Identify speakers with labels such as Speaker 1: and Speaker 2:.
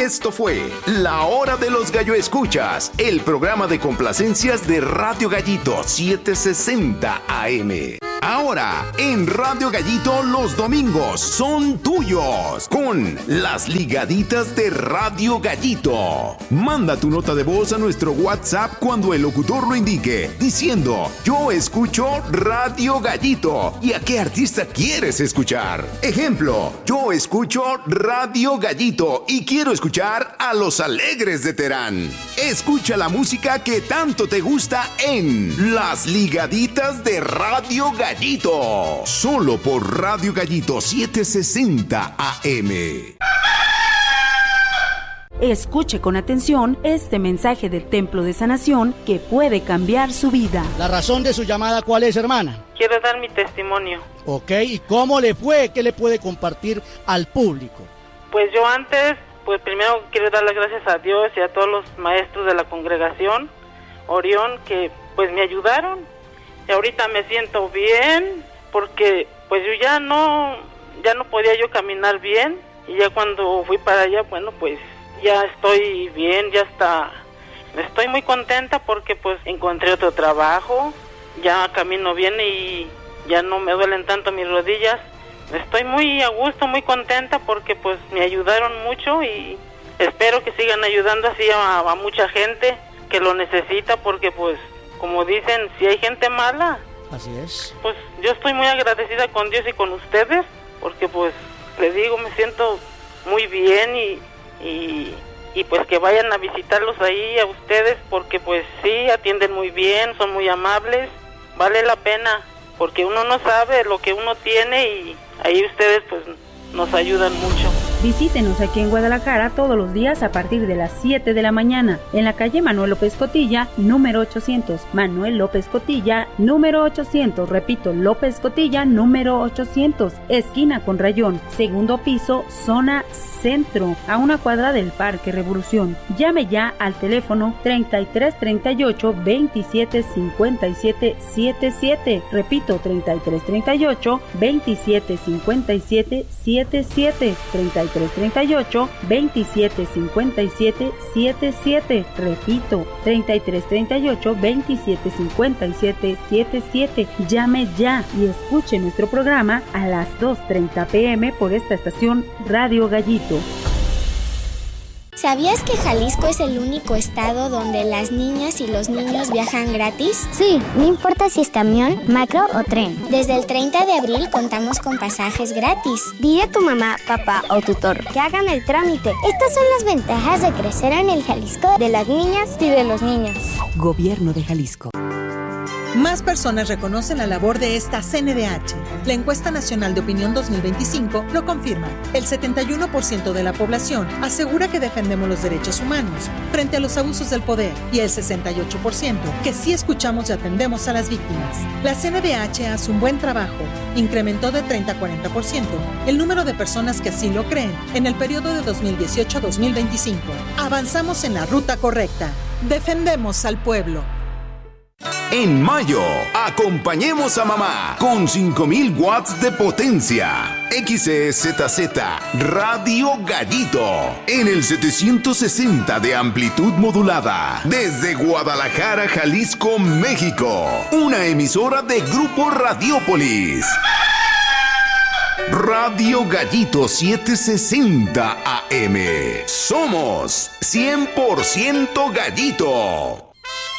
Speaker 1: Esto fue La Hora de los Gallo Escuchas, el programa de complacencias de Radio Gallito 760 AM. Ahora, en Radio Gallito, los domingos son tuyos con las ligaditas de Radio Gallito. Manda tu nota de voz a nuestro WhatsApp cuando el locutor lo indique, diciendo: yo escucho Radio Gallito. ¿Y a qué artista quieres escuchar? Ejemplo: yo escucho Radio Gallito y quiero escuchar a Los Alegres de Terán. Escucha la música que tanto te gusta en Las Ligaditas de Radio Gallito. Solo por Radio Gallito 760 AM.
Speaker 2: Escuche con atención este mensaje del Templo de Sanación que puede cambiar su vida.
Speaker 3: ¿La razón de su llamada cuál es, hermana?
Speaker 4: Quiero dar mi testimonio.
Speaker 3: Ok, ¿y cómo le fue? ¿Qué le puede compartir al público?
Speaker 4: Pues yo antes, primero quiero dar las gracias a Dios y a todos los maestros de la congregación Orión que me ayudaron. Y ahorita me siento bien porque yo ya no podía yo caminar bien, y ya cuando fui para allá, ya estoy bien, estoy muy contenta porque encontré otro trabajo, ya camino bien y ya no me duelen tanto mis rodillas. Estoy muy a gusto, muy contenta porque me ayudaron mucho, y espero que sigan ayudando así a mucha gente que lo necesita, porque como dicen, si hay gente mala.
Speaker 3: Así es.
Speaker 4: Yo estoy muy agradecida con Dios y con ustedes, porque les digo, me siento muy bien, y que vayan a visitarlos ahí a ustedes, porque sí, atienden muy bien, son muy amables, vale la pena, porque uno no sabe lo que uno tiene, y ahí ustedes nos ayudan mucho.
Speaker 2: Visítenos aquí en Guadalajara todos los días a partir de las 7 de la mañana, en la calle Manuel López Cotilla, número 800. Manuel López Cotilla, número 800. Repito, López Cotilla, número 800. Esquina con Rayón, segundo piso, zona centro, a una cuadra del Parque Revolución. Llame ya al teléfono 3338 27 57 77. Repito, 3338 27 57 77. 3338 27 57 77. Repito, 3338 27 57 77. Llame ya y escuche nuestro programa a las 2:30 p.m. por esta estación Radio Gallito.
Speaker 5: ¿Sabías que Jalisco es el único estado donde las niñas y los niños viajan gratis?
Speaker 6: Sí, no importa si es camión, macro o tren.
Speaker 5: Desde el 30 de abril contamos con pasajes gratis.
Speaker 6: Dile a tu mamá, papá o tutor que hagan el trámite. Estas son las ventajas de crecer en el Jalisco de las niñas y de los niños.
Speaker 7: Gobierno de Jalisco. Más personas reconocen la labor de esta CNDH. La encuesta nacional de opinión 2025 lo confirma. El 71% de la población asegura que defendemos los derechos humanos frente a los abusos del poder, y el 68% que sí escuchamos y atendemos a las víctimas. La CNDH hace un buen trabajo. Incrementó de 30 a 40% el número de personas que así lo creen en el periodo de 2018 a 2025. Avanzamos en la ruta correcta. Defendemos al pueblo.
Speaker 1: En mayo, acompañemos a mamá con 5000 watts de potencia. XEZZ Radio Gallito en el 760 de amplitud modulada desde Guadalajara, Jalisco, México. Una emisora de Grupo Radiópolis. Radio Gallito 760 AM. Somos 100% Gallito.